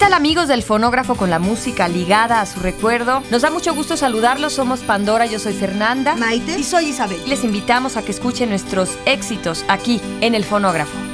tal, amigos del Fonógrafo, con la música ligada a su recuerdo? Nos da mucho gusto saludarlos. Somos Pandora, yo soy Fernanda, Maite y soy Isabel. Les invitamos a que escuchen nuestros éxitos aquí en el Fonógrafo.